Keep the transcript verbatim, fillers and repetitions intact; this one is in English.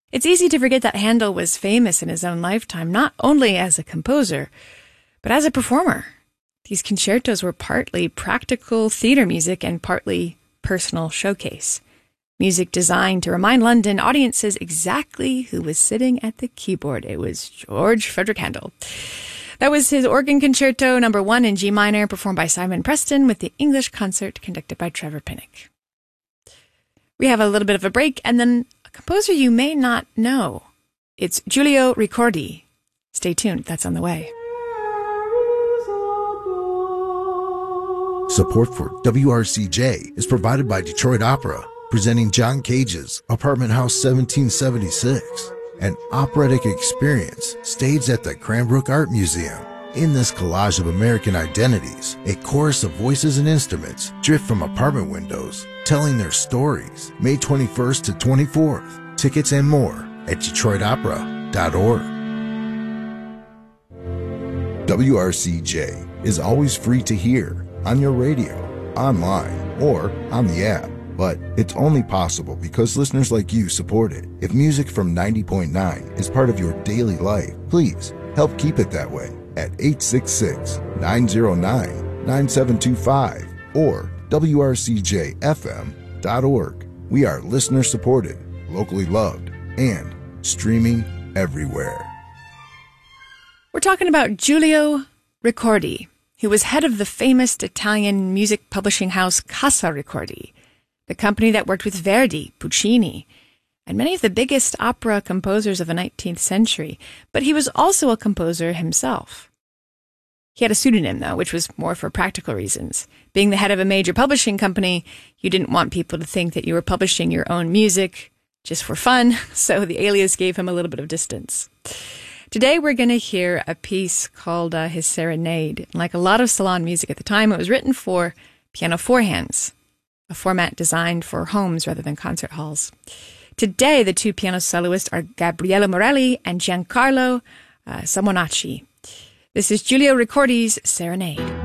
It's easy to forget that Handel was famous in his own lifetime, not only as a composer, but as a performer. These concertos were partly practical theater music and partly personal showcase. Music designed to remind London audiences exactly who was sitting at the keyboard. It was George Frederick Handel. That was his organ concerto number one in G minor, performed by Simon Preston with the English concert conducted by Trevor Pinnock. We have a little bit of a break, and then a composer you may not know. It's Giulio Ricordi. Stay tuned, that's on the way. Support for W R C J is provided by Detroit Opera, presenting John Cage's Apartment House seventeen seventy-six, an operatic experience staged at the Cranbrook Art Museum. In this collage of American identities, a chorus of voices and instruments drift from apartment windows, telling their stories. May twenty-first to twenty-fourth. Tickets and more at detroit opera dot org. W R C J is always free to hear on your radio, online, or on the app. But it's only possible because listeners like you support it. If music from ninety point nine is part of your daily life, please help keep it that way at eight six six, nine zero nine, nine seven two five or W R C J F M dot org. We are listener supported, locally loved, and streaming everywhere. We're talking about Giulio Ricordi, who was head of the famous Italian music publishing house Casa Ricordi, the company that worked with Verdi, Puccini, and many of the biggest opera composers of the nineteenth century. But he was also a composer himself. He had a pseudonym, though, which was more for practical reasons. Being the head of a major publishing company, you didn't want people to think that you were publishing your own music just for fun, so the alias gave him a little bit of distance. Today we're going to hear a piece called uh, his Serenade. Like a lot of salon music at the time, it was written for piano four hands, a format designed for homes rather than concert halls. Today, the two piano soloists are Gabriele Morelli and Giancarlo uh, Samonacci. This is Giulio Ricordi's Serenade.